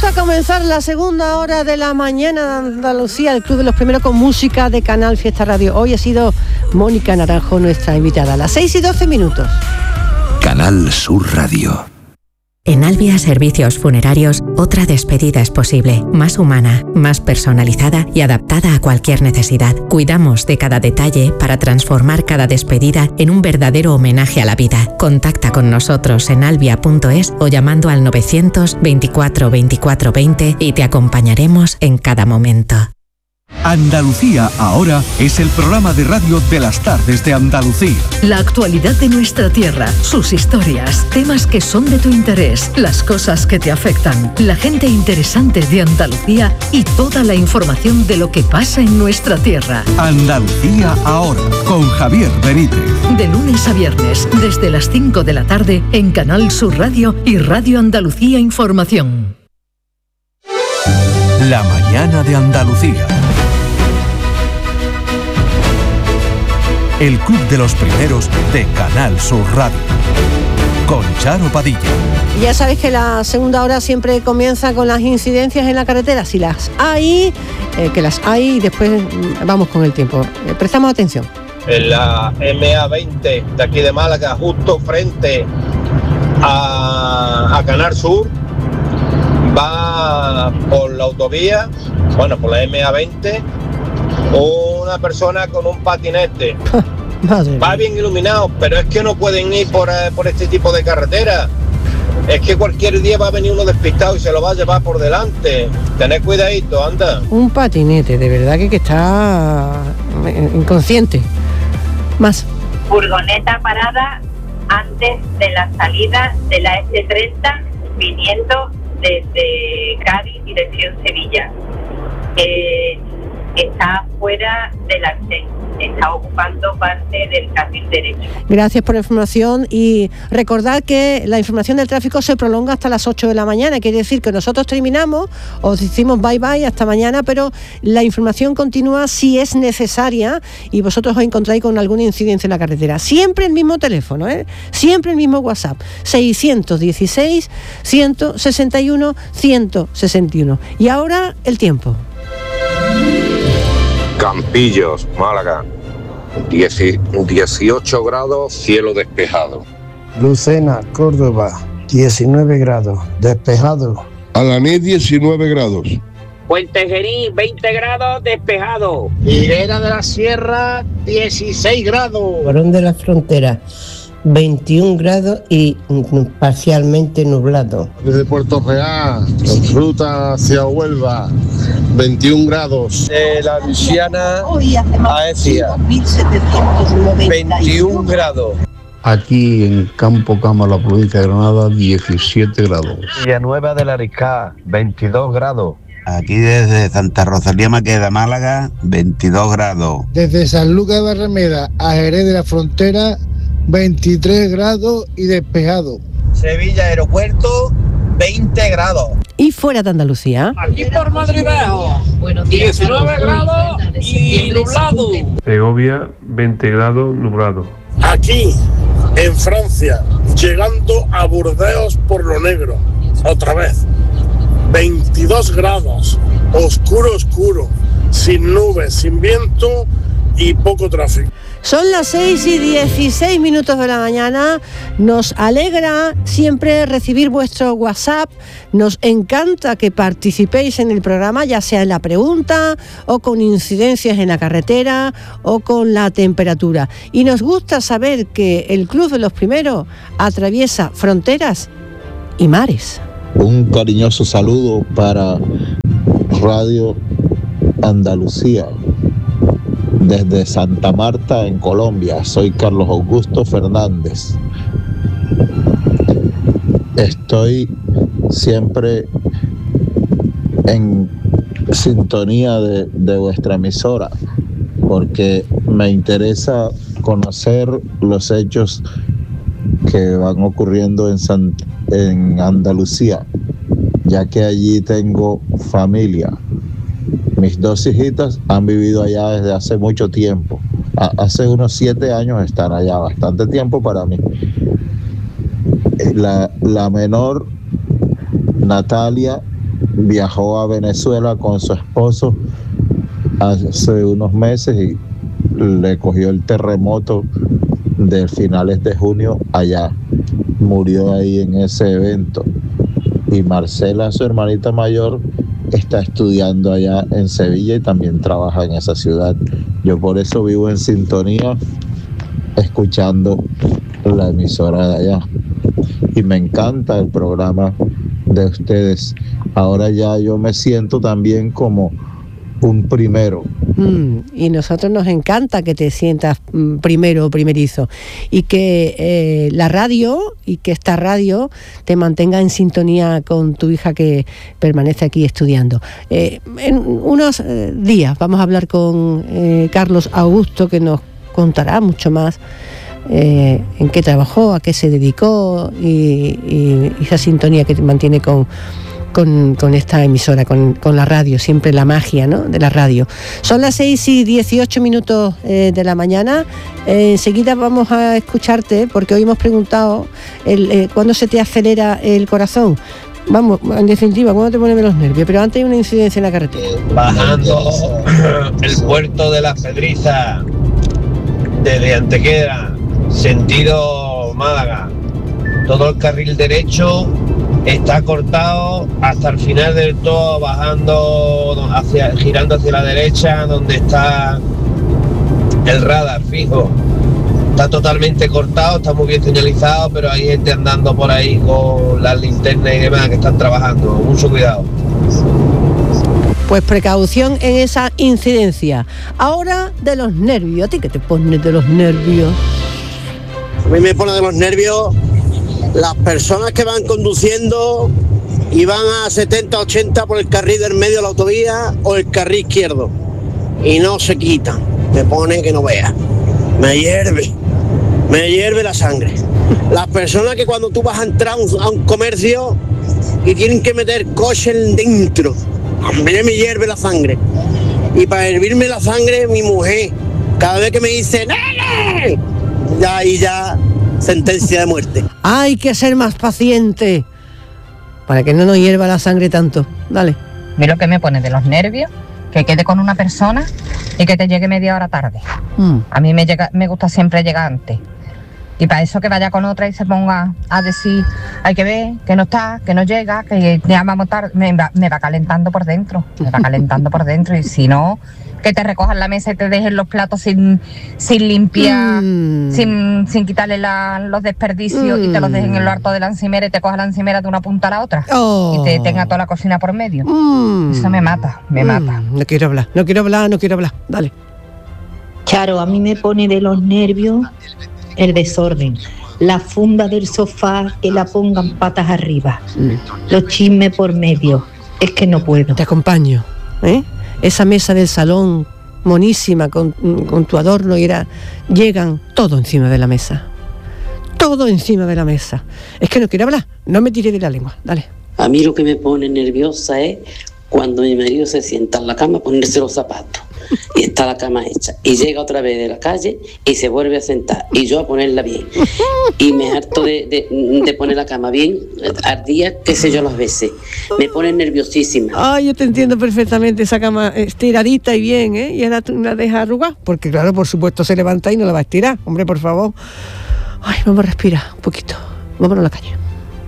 a comenzar la segunda hora de la mañana de Andalucía, el Club de los Primeros con música de Canal Fiesta Radio. Hoy ha sido Mónica Naranjo nuestra invitada. A las 6:12. Canal Sur Radio. En Albia Servicios Funerarios, otra despedida es posible, más humana, más personalizada y adaptada a cualquier necesidad. Cuidamos de cada detalle para transformar cada despedida en un verdadero homenaje a la vida. Contacta con nosotros en albia.es o llamando al 900 24 24 20 y te acompañaremos en cada momento. Andalucía Ahora es el programa de radio de las tardes de Andalucía. La actualidad de nuestra tierra, sus historias, temas que son de tu interés, las cosas que te afectan, la gente interesante de Andalucía y toda la información de lo que pasa en nuestra tierra. Andalucía Ahora, con Javier Benítez. De lunes a viernes, desde las 5 de la tarde, en Canal Sur Radio y Radio Andalucía Información. La mañana de Andalucía. El Club de los Primeros de Canal Sur Radio. Con Charo Padilla. Ya sabéis que la segunda hora siempre comienza con las incidencias en la carretera. Si las hay, que las hay, y después vamos con el tiempo. Prestamos atención. En la MA20 de aquí de Málaga, justo frente a Canal Sur, va por la autovía, bueno, por la MA20, una persona con un patinete. Va bien iluminado, pero es que no pueden ir por este tipo de carretera. Es que cualquier día va a venir uno despistado y se lo va a llevar por delante. Tened cuidadito, anda. Un patinete, de verdad que está inconsciente. Más. Furgoneta parada antes de la salida de la S30 viniendo desde Cádiz, dirección Sevilla. Está fuera del arcén, está ocupando parte del carril derecho. Gracias por la información y recordad que la información del tráfico se prolonga hasta las 8 de la mañana, quiere decir que nosotros terminamos, os decimos bye bye hasta mañana, pero la información continúa si es necesaria y vosotros os encontráis con alguna incidencia en la carretera. Siempre el mismo teléfono, siempre el mismo WhatsApp, 616 161 161. Y ahora el tiempo. Campillos, Málaga, 18 grados, cielo despejado. Lucena, Córdoba, 19 grados, despejado. Alanés, 19 grados. Puentejerí, 20 grados, despejado. Higuera de la Sierra, 16 grados. Barón de la Frontera, 21 grados y parcialmente nublado. Desde Puerto Real, ruta hacia Huelva, 21 grados. De la Luisiana a Ecija, 21 grados. Aquí en Campo Cama, la provincia de Granada, 17 grados. Villanueva del Ariscá, 22 grados. Aquí desde Santa Rosalía Maqueda, Málaga, 22 grados. Desde San Lucas de Barrameda a Jerez de la Frontera, 23 grados y despejado. Sevilla Aeropuerto, 20 grados. Y fuera de Andalucía. Aquí por Madrid Bajo, 19 grados y nublado. Segovia, 20 grados, nublado. Aquí, en Francia, llegando a Burdeos por lo negro, otra vez, 22 grados, oscuro, sin nubes, sin viento y poco tráfico. Son las 6:16 de la mañana. Nos alegra siempre recibir vuestro WhatsApp. Nos encanta que participéis en el programa, ya sea en la pregunta o con incidencias en la carretera o con la temperatura. Y nos gusta saber que el Club de los Primeros atraviesa fronteras y mares. Un cariñoso saludo para Radio Andalucía. Desde Santa Marta, en Colombia, soy Carlos Augusto Fernández. Estoy siempre en sintonía de vuestra emisora, porque me interesa conocer los hechos que van ocurriendo en Andalucía, ya que allí tengo familia. Mis dos hijitas han vivido allá desde hace mucho tiempo. Hace unos 7 años están allá, bastante tiempo para mí. La menor, Natalia, viajó a Venezuela con su esposo hace unos meses y le cogió el terremoto de finales de junio allá. Murió ahí en ese evento. Y Marcela, su hermanita mayor, está estudiando allá en Sevilla y también trabaja en esa ciudad. Yo por eso vivo en sintonía, escuchando la emisora de allá. Y me encanta el programa de ustedes. Ahora ya yo me siento también como un primero. Y nosotros nos encanta que te sientas primero o primerizo y que la radio y que esta radio te mantenga en sintonía con tu hija que permanece aquí estudiando. En unos días vamos a hablar con Carlos Augusto, que nos contará mucho más en qué trabajó, a qué se dedicó y esa sintonía que te mantiene con esta emisora, con la radio, siempre la magia, ¿no?, de la radio. Son las 6:18 de la mañana. Enseguida vamos a escucharte, porque hoy hemos preguntado ¿cuándo se te acelera el corazón? Vamos, en definitiva, ¿cuándo te ponen los nervios? Pero antes hay una incidencia en la carretera. Bajando el puerto de Las Pedrizas, desde Antequera, sentido Málaga, todo el carril derecho está cortado hasta el final del todo, girando hacia la derecha, donde está el radar fijo. Está totalmente cortado, está muy bien señalizado, pero hay gente andando por ahí con las linternas y demás que están trabajando. Mucho cuidado. Pues precaución en esa incidencia. Ahora de los nervios. ¿A ti qué te pone de los nervios? A mí me pone de los nervios las personas que van conduciendo y van a 70, 80 por el carril del medio de la autovía o el carril izquierdo y no se quitan. Me pone que no vea. Me hierve la sangre. Las personas que cuando tú vas a entrar a un comercio y tienen que meter coche dentro, a mí me hierve la sangre. Y para hervirme la sangre, mi mujer, cada vez que me dice ¡nene!, ya sentencia de muerte. Hay que ser más paciente para que no nos hierva la sangre tanto. Dale. A mí lo que me pone de los nervios, que quede con una persona y que te llegue media hora tarde. A mí me gusta siempre llegar antes. Y para eso que vaya con otra y se ponga a decir, hay que ver, que no está, que no llega, que ya vamos tarde, me va calentando por dentro. Y si no, que te recojan la mesa y te dejen los platos sin limpiar, sin quitarle los desperdicios y te los dejen en lo alto de la encimera y te coja la encimera de una punta a la otra y te tenga toda la cocina por medio. Eso me mata. No quiero hablar. Dale. Charo, a mí me pone de los nervios el desorden, la funda del sofá que la pongan patas arriba, los chismes por medio, es que no puedo. Te acompaño, esa mesa del salón monísima con tu adorno llegan todo encima de la mesa, es que no quiero hablar, no me tire de la lengua, dale. A mí lo que me pone nerviosa es cuando mi marido se sienta en la cama a ponerse los zapatos y está la cama hecha y llega otra vez de la calle y se vuelve a sentar y yo a ponerla bien y me harto de poner la cama bien al día, qué sé yo, las veces me pone nerviosísima. Ay, yo te entiendo perfectamente, esa cama estiradita y bien, y ahora tú la dejas arrugar, porque claro, por supuesto se levanta y no la va a estirar, hombre, por favor. Ay, vamos a respirar un poquito, vámonos a la calle.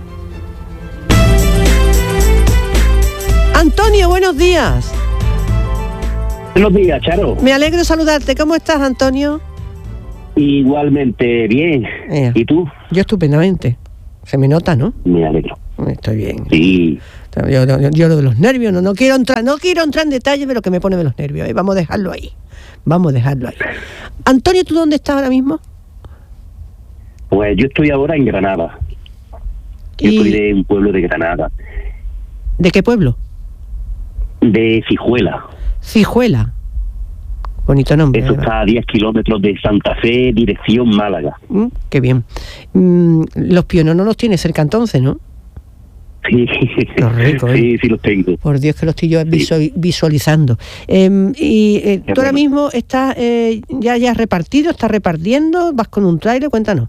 Antonio, buenos días. Buenos días, Charo. Me alegro saludarte. ¿Cómo estás, Antonio? Igualmente bien. ¿Y tú? Yo estupendamente. Se me nota, ¿no? Me alegro. Estoy bien. Sí. Yo lo de los nervios, no quiero entrar en detalle de lo que me pone de los nervios. Vamos a dejarlo ahí. Antonio, ¿tú dónde estás ahora mismo? Pues yo estoy ahora en Granada. Yo soy de un pueblo de Granada. ¿De qué pueblo? De Cijuela. Cijuela. Bonito nombre. Eso está a 10 kilómetros de Santa Fe, dirección Málaga. Qué bien. Los pionos no los tienes cerca entonces, ¿no? Sí. Rico, sí, los tengo. Por Dios que los estoy yo visualizando. Tú ahora mismo estás ya has repartido, estás repartiendo, vas con un tráiler, cuéntanos.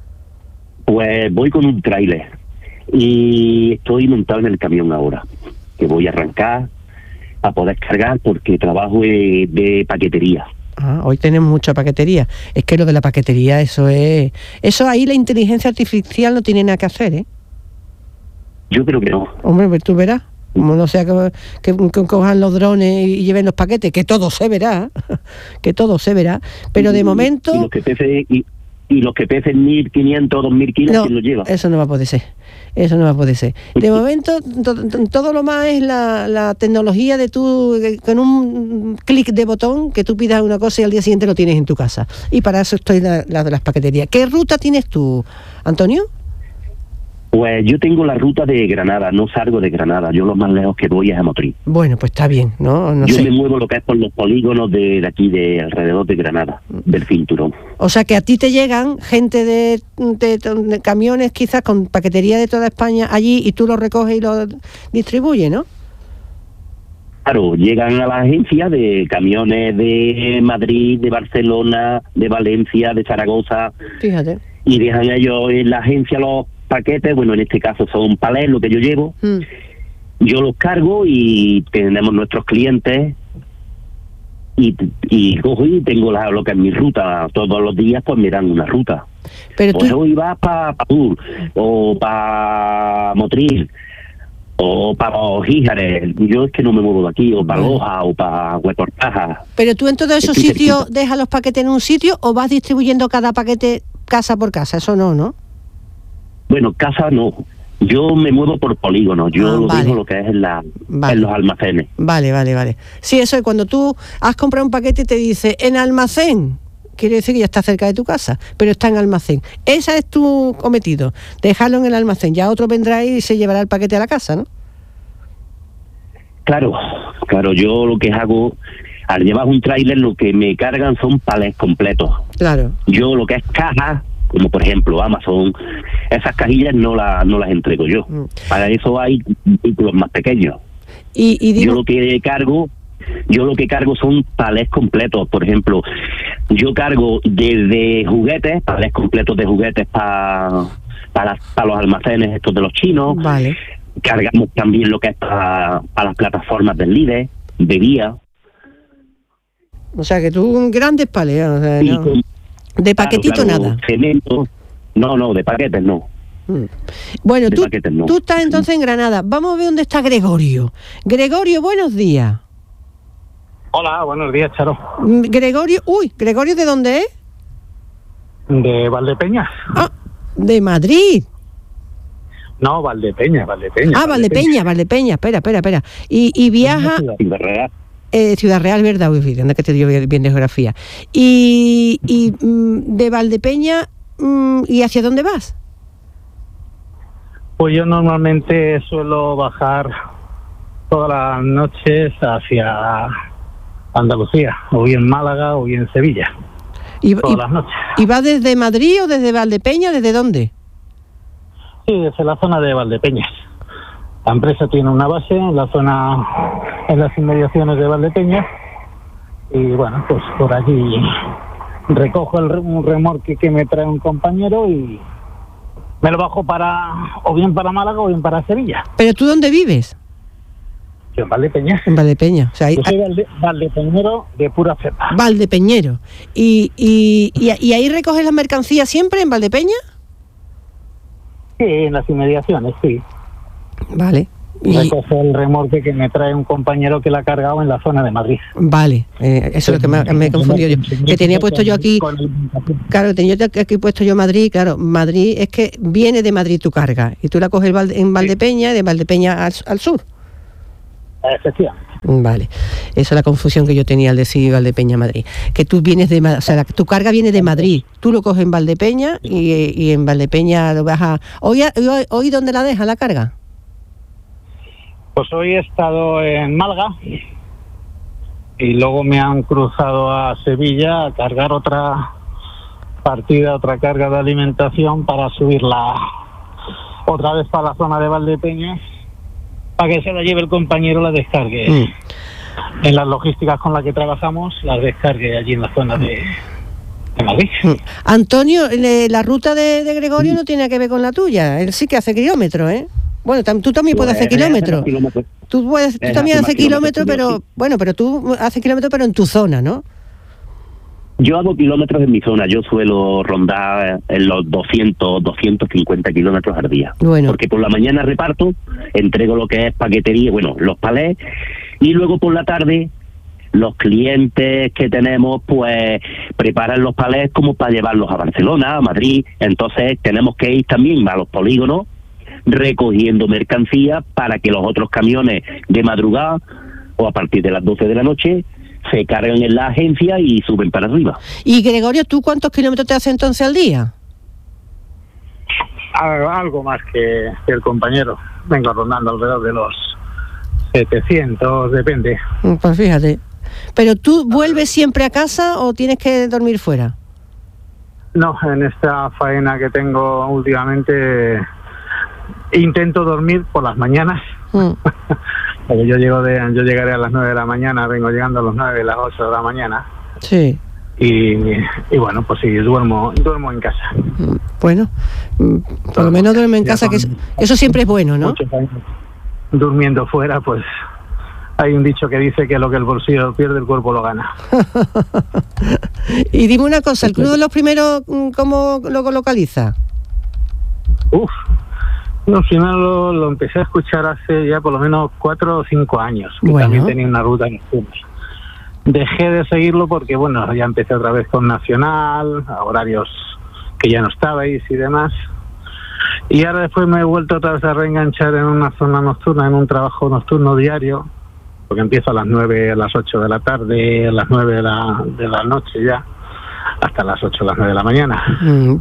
Pues voy con un tráiler y estoy montado en el camión ahora. que voy a arrancar a poder cargar porque trabajo de paquetería. Hoy tenemos mucha paquetería. Es que lo de la paquetería, eso ahí la inteligencia artificial no tiene nada que hacer, ¿eh? Yo creo que no. Hombre, pues tú verás. Como no sea que cojan los drones y lleven los paquetes, que todo se verá, pero de momento... Y los que pesen 1.500 o 2.000 kilos, ¿quién los lleva? Eso no va a poder ser. De momento, todo lo más es la tecnología de tú, con un clic de botón, que tú pidas una cosa y al día siguiente lo tienes en tu casa. Y para eso estoy la de las paqueterías. ¿Qué ruta tienes tú, Antonio? Pues yo tengo la ruta de Granada, no salgo de Granada, yo lo más lejos que voy es a Motril. Bueno, pues está bien, ¿no? Yo me muevo lo que es por los polígonos de aquí, de alrededor de Granada, del cinturón. O sea que a ti te llegan gente de camiones quizás con paquetería de toda España allí y tú lo recoges y lo distribuyes, ¿no? Claro, llegan a la agencia de camiones de Madrid, de Barcelona, de Valencia, de Zaragoza. Fíjate. Y dejan ellos en la agencia los paquetes, bueno, en este caso son palés lo que yo llevo, yo los cargo y tenemos nuestros clientes y cojo y tengo lo que es mi ruta, todos los días pues me dan una ruta. Pero pues hoy vas para Sur, o para Motril, o para Gíjares, yo es que no me muevo de aquí, o para Loja, o para Huecortaja. Pero tú en todos esos sitios dejas los paquetes en un sitio o vas distribuyendo cada paquete casa por casa, eso no. Bueno, casa no. Yo me muevo por polígonos. Yo lo digo lo que es en los almacenes. Vale. Sí, eso es cuando tú has comprado un paquete y te dice en almacén. Quiere decir que ya está cerca de tu casa, pero está en almacén. Ese es tu cometido, dejarlo en el almacén. Ya otro vendrá y se llevará el paquete a la casa, ¿no? Claro. Yo lo que hago, al llevar un tráiler, lo que me cargan son palés completos. Claro. Yo lo que es caja, como por ejemplo Amazon, esas cajillas no las entrego yo. Para eso hay vehículos más pequeños. Yo lo que cargo son palés completos. Por ejemplo, yo cargo desde juguetes, palés completos de juguetes para los almacenes estos de los chinos. Vale. Cargamos también lo que es para las plataformas del Lidl, de guía. O sea que tú grandes palés, o sea, ¿no? De paquetito nada. Cemento. No, de paquetes no. Bueno, tú estás entonces en Granada. Vamos a ver dónde está Gregorio. Gregorio, buenos días. Hola, buenos días, Charo. Gregorio, ¿de dónde es? De Valdepeñas. De Madrid. No, Valdepeñas. Valdepeña, espera. Y viaja... Ciudad Real. Ciudad Real, ¿verdad? Uy, anda que te dio bien de geografía. Y de Valdepeña, ¿y hacia dónde vas? Pues yo normalmente suelo bajar todas las noches hacia Andalucía, o bien Málaga o bien Sevilla. Todas las noches. ¿Y vas desde Madrid o desde Valdepeña? ¿Desde dónde? Sí, desde la zona de Valdepeñas. La empresa tiene una base en la zona, en las inmediaciones de Valdepeñas, y bueno, pues por allí recojo un remolque que me trae un compañero y me lo bajo o bien para Málaga o bien para Sevilla. ¿Pero tú dónde vives? Yo en Valdepeñas. En Valdepeñas. O sea, yo soy valdepeñero de pura cepa. Valdepeñero. ¿Y ahí recoges las mercancías siempre en Valdepeña? Sí, en las inmediaciones, sí. Vale. Recojo el remolque que me trae un compañero que la ha cargado en la zona de Madrid. Vale, eso es lo que me he confundido yo. Que tenía puesto yo aquí... Claro, tenía aquí puesto yo Madrid, claro. Madrid es que viene de Madrid tu carga. Y tú la coges en Valdepeña, de Valdepeña al sur. Efectivamente. Vale, esa es la confusión que yo tenía al decir Valdepeña Madrid, que tú vienes de, o sea, tu carga viene de Madrid, tú lo coges en Valdepeña y en Valdepeña lo vas a... ¿Hoy dónde la dejas la carga? Pues hoy he estado en Málaga y luego me han cruzado a Sevilla a cargar otra carga de alimentación para subirla otra vez para la zona de Valdepeñas, para que se la lleve el compañero, la descargue. En las logísticas con las que trabajamos, las descargue allí en la zona de Madrid. Antonio, la ruta de Gregorio no tiene que ver con la tuya. Él sí que hace kilómetros, ¿eh? Bueno, tú también puedes hacer kilómetros. Tú también haces kilómetros, pero bueno, pero tú haces kilómetros pero en tu zona, ¿no? Yo hago kilómetros en mi zona. Yo suelo rondar en los 200, 250 kilómetros al día. Bueno. Porque por la mañana reparto, entrego lo que es paquetería, bueno, los palés, y luego por la tarde los clientes que tenemos pues preparan los palés como para llevarlos a Barcelona, a Madrid. Entonces tenemos que ir también a los polígonos recogiendo mercancía para que los otros camiones de madrugada o a partir de las 12 de la noche se cargan en la agencia y suben para arriba. Y Gregorio, ¿tú cuántos kilómetros te haces entonces al día? Algo más que el compañero. Vengo rondando alrededor de los 700, depende. Pues fíjate. ¿Pero tú vuelves siempre a casa o tienes que dormir fuera? No, en esta faena que tengo últimamente intento dormir por las mañanas. Porque yo llegaré a las 9 de la mañana, vengo llegando a las 9, a las 8 de la mañana. Sí. Y bueno, pues sí, duermo en casa. Bueno, por lo menos duerme en casa, que eso siempre es bueno, ¿no? Durmiendo fuera, pues hay un dicho que dice que lo que el bolsillo pierde, el cuerpo lo gana. Y dime una cosa, ¿el Club de los Primeros cómo lo localiza? No, primero lo empecé a escuchar hace ya por lo menos 4 o 5 años, que también tenía una ruta nocturna. Dejé de seguirlo porque, bueno, ya empecé otra vez con Nacional, a horarios que ya no estabais y demás. Y ahora después me he vuelto otra vez a reenganchar en una zona nocturna, en un trabajo nocturno diario, porque empiezo a las 9, a las 8 de la tarde, a las 9 de la noche ya, hasta las 8, a las 9 de la mañana.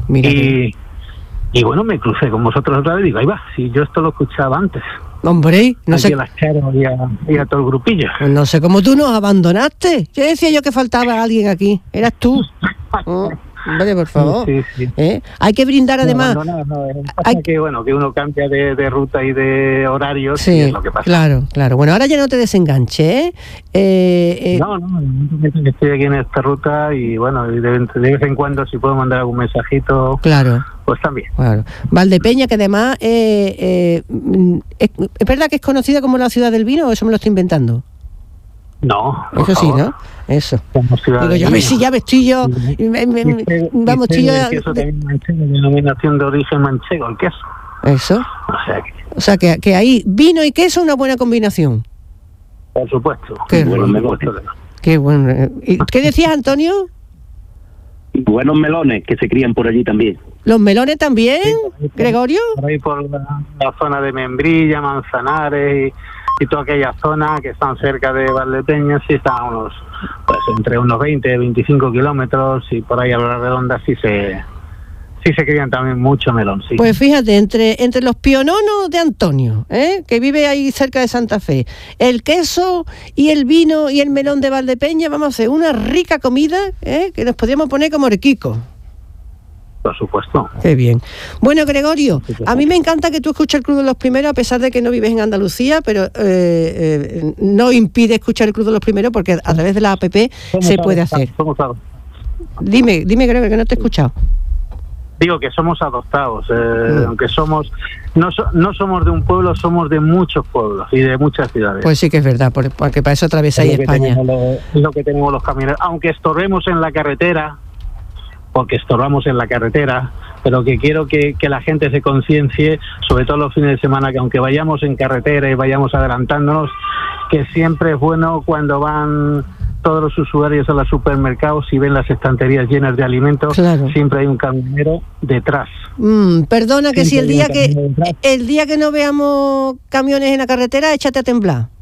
Y bueno, me crucé con vosotros otra vez y digo, ahí va, si yo esto lo escuchaba antes. Hombre, no sé. A las Charo y a todo el grupillo. No sé cómo tú nos abandonaste. ¿Qué decía yo que faltaba alguien aquí? Eras tú. Hombre, por favor. Sí. Hay que brindar además. Hay que uno cambia de ruta y de horarios. Sí, y es lo que pasa. Claro. Bueno, ahora ya no te desenganche, No, estoy aquí en esta ruta y bueno, de vez en cuando si puedo mandar algún mensajito. Claro. Pues también. Claro. Valdepeña, que además ¿es verdad que es conocida como la ciudad del vino o eso me lo estoy inventando? No. Eso sí, ¿no? Eso. Digo yo, a ver si ya vestillo. Vamos, tío. El queso también manchego, denominación de origen manchego, el queso. Eso. O sea que ahí vino y queso una buena combinación. Por supuesto. Qué bueno. ¿Y qué decías, Antonio? Buenos melones que se crían por allí también. ¿Los melones también, Gregorio? Por ahí por la zona de Membrilla, Manzanares y toda aquella zona que están cerca de Valdepeñas, sí están entre unos 20, 25 kilómetros y por ahí a la redonda sí se crían también mucho melón, sí. Pues fíjate, entre los piononos de Antonio, que vive ahí cerca de Santa Fe, el queso y el vino y el melón de Valdepeña, vamos a hacer una rica comida, que nos podríamos poner como Requico. Por supuesto. Qué bien. Bueno, Gregorio, a mí me encanta que tú escuches el Club de los Primeros, a pesar de que no vives en Andalucía, pero no impide escuchar el Club de los Primeros porque a través de la app se puede hacer. Dime, Gregorio, que no te he escuchado. Digo que somos adoptados, aunque no somos de un pueblo, somos de muchos pueblos y de muchas ciudades. Pues sí que es verdad, porque para eso atravesáis España. Es lo que tenemos los camioneros, aunque estorbemos en la carretera, pero que quiero que la gente se conciencie, sobre todo los fines de semana, que aunque vayamos en carretera y vayamos adelantándonos, que siempre es bueno cuando van todos los usuarios a los supermercados y ven las estanterías llenas de alimentos, siempre hay un camionero detrás. Perdona que si el día que no veamos camiones en la carretera, échate a temblar.